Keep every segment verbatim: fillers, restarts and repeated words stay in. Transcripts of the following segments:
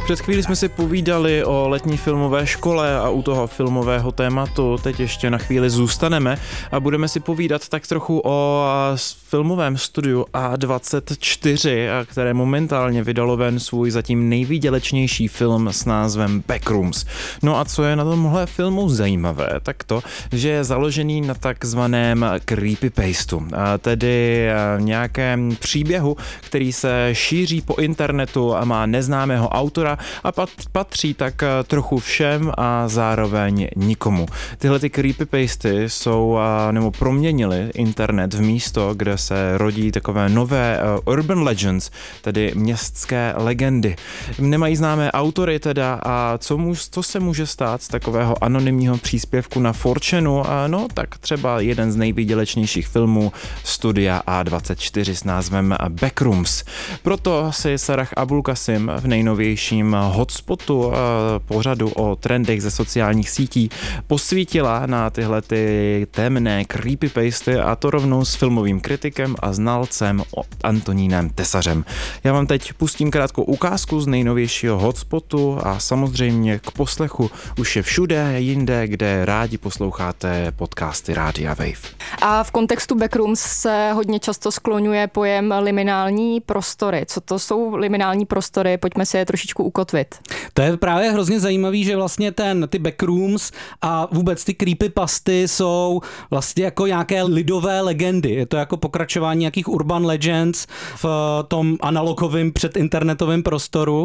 Před chvíli jsme si povídali o letní filmové škole a u toho filmového tématu teď ještě na chvíli zůstaneme a budeme si povídat tak trochu o filmovém studiu A dvacet čtyři, které momentálně vydalo ven svůj zatím nejvýdělečnější film s názvem Backrooms. No a co je na tomhle filmu zajímavé, tak to, že je založený na takzvaném creepypastu, tedy nějakém příběhu, který se šíří po internetu a má neznámého autora a patří tak trochu všem a zároveň nikomu. Tyhle ty creepypasty jsou, nebo proměnily internet v místo, kde se rodí takové nové urban legends, tedy městské legendy. Nemají známé autory teda a co, mu, co se může stát z takového anonymního příspěvku na four chanu? No tak třeba jeden z nejvýdělečnějších filmů studia A dvacet čtyři s názvem Backrooms. Proto si Sarah Abulkasim v nejnovějším hotspotu pořadu o trendech ze sociálních sítí posvítila na tyhle ty temné creepypasty a to rovnou s filmovým kritikem a znalcem Antonínem Tesařem. Já vám teď pustím krátkou ukázku z nejnovějšího hotspotu a samozřejmě k poslechu už je všude jinde, kde rádi posloucháte podcasty Rádia Wave. A v kontextu Backrooms se hodně často skloňuje pojem liminální prostory. Co to jsou liminální prostory? Pojďme si je trošičku ukotvit. To je právě hrozně zajímavý, že vlastně ten, ty Backrooms a vůbec ty creepypasty jsou vlastně jako nějaké lidové legendy. Je to jako pokračování nějakých urban legends v tom analogovém předinternetovém prostoru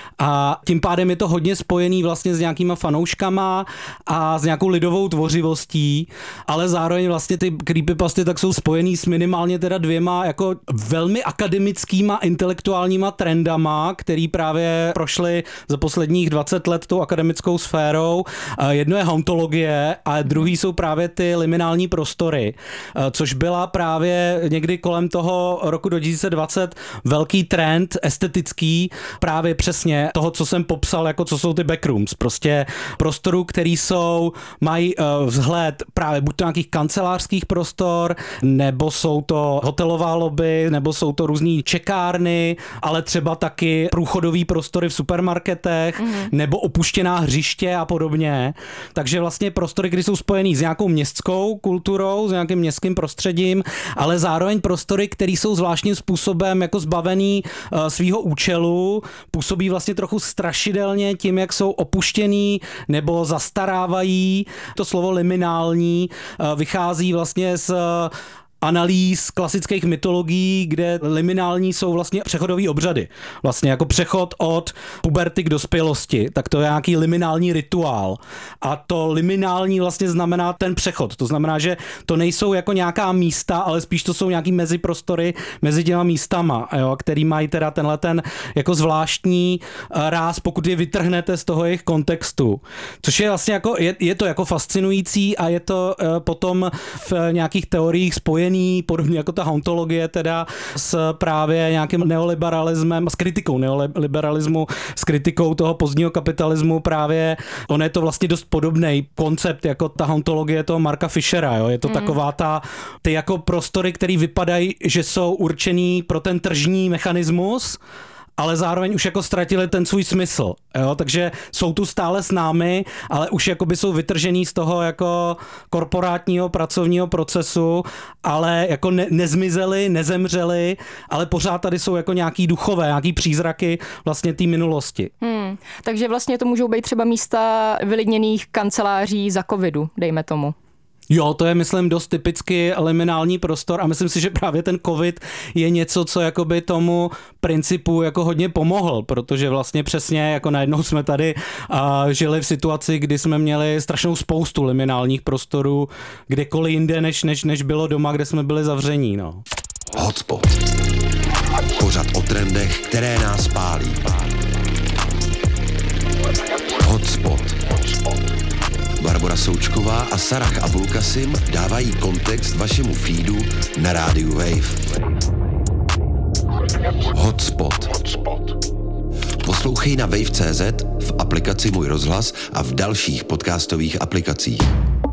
a tím pádem je to hodně spojený vlastně s nějakýma fanouškama a s nějakou lidovou tvořivostí, ale zároveň vlastně ty creepypasty tak jsou spojený s minimálně teda dvěma jako velmi akademickýma intelektuálníma trendama, který právě prošly za posledních dvacet let tou akademickou sférou. Jedno je hauntologie a druhý jsou právě ty liminální prostory, což byla právě někdy kolem toho roku dva tisíce dvacet velký trend estetický právě přesně toho, co jsem popsal, jako co jsou ty backrooms. Prostě prostorů, který jsou, mají uh, vzhled právě buď to nějakých kancelářských prostor, nebo jsou to hotelová lobby, nebo jsou to různý čekárny, ale třeba taky průchodový prostory v supermarketech, mm-hmm. nebo opuštěná hřiště a podobně. Takže vlastně prostory, které jsou spojený s nějakou městskou kulturou, s nějakým městským prostředím, ale zároveň prostory, které jsou zvláštním způsobem jako zbavený uh, svýho účelu, působí vlastně trochu strašidelně tím, jak jsou opuštěný nebo zastarávají. To slovo liminální uh, vychází vlastně z uh, analýz klasických mytologií, kde liminální jsou vlastně přechodové obřady. Vlastně jako přechod od puberty k dospělosti. Tak to je nějaký liminální rituál. A to liminální vlastně znamená ten přechod. To znamená, že to nejsou jako nějaká místa, ale spíš to jsou nějaký meziprostory mezi těma místama, jo, který mají teda tenhle ten jako zvláštní ráz, pokud je vytrhnete z toho jejich kontextu. Což je vlastně jako, je, je to jako fascinující a je to uh, potom v nějakých teoriích spojený podobně jako ta hauntologie teda s právě nějakým neoliberalismem, s kritikou neoliberalismu, s kritikou toho pozdního kapitalismu právě. On je to vlastně dost podobný koncept jako ta hauntologie toho Marka Fischera. Jo? Je to mm. taková ta, ty jako prostory, které vypadají, že jsou určený pro ten tržní mechanismus, ale zároveň už jako ztratili ten svůj smysl, jo? Takže jsou tu stále s námi, ale už jakoby jsou vytržený z toho jako korporátního pracovního procesu, ale jako ne- nezmizeli, nezemřeli, ale pořád tady jsou jako nějaký duchové, nějaký přízraky vlastně té minulosti. Hmm, takže vlastně to můžou být třeba místa vylidněných kanceláří za covidu, dejme tomu. Jo, to je, myslím, dost typicky liminální prostor a myslím si, že právě ten covid je něco, co jakoby tomu principu jako hodně pomohl, protože vlastně přesně jako najednou jsme tady uh, žili v situaci, kdy jsme měli strašnou spoustu liminálních prostorů kdekoliv jinde, než, než, než bylo doma, kde jsme byli zavření. No. Hotspot. Pořad o trendech, které nás pálí. Hotspot. Barbora Součková a Sarah Abulkasim dávají kontext vašemu feedu na rádiu Wave. Hotspot. Poslouchej na wave tečka cé zet, v aplikaci Můj rozhlas a v dalších podcastových aplikacích.